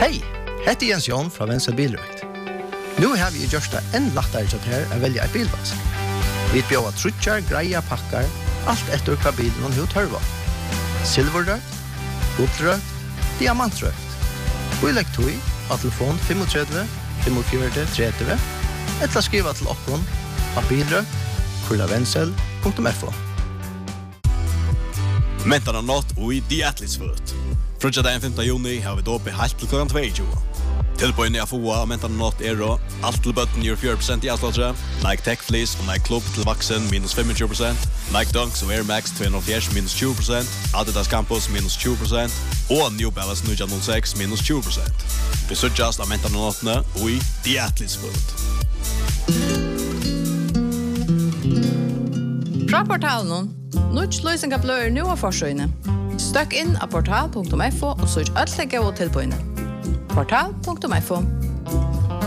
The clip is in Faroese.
Hej, heter Jens Jon fra Venstre Bilrøkt. Nu har vi gjort det enn lettere til her å velge en bilvask. Vi bjør trutjar, greia pakkar, alt etter hva bilen hun tørva. Silverrøkt, gullrøkt, diamantrøkt. Og i legg tog av telefon 35 45 30 eller skriva til okkon av bilrøkt@vensel.fo. Mentarna nått og i The Atlas Foot. Frutja den 5. juni har vi dåpe helt til klokken 22. Tilbøyne av FOA og mentarna nått og alt til bøtten gjør 4% i avslagsre. Nike Tech Fleece og Nike Club til vaksen minus 25%. Nike Dunks og Air Max 240 minus 20%. Adidas Campus minus 20%. Og New Balance 906 minus 20%. Vi sørgjast av mentarna nåttene og i The Atlas Foot. Fra portalen Nuts løysinga blør nu av forsøyne. Støkk inn av portal.fo og sørg alt legge og tilbøyne. Portal.fo